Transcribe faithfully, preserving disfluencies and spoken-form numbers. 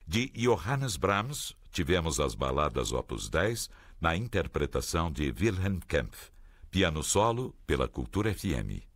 De Johannes Brahms, tivemos as baladas opus dez, na interpretação de Wilhelm Kempff. Piano solo pela Cultura F M.